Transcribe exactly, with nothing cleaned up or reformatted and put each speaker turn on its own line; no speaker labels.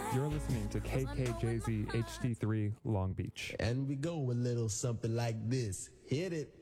You're listening to K K J Z H D three Long Beach.
And we go a little something like this. Hit it.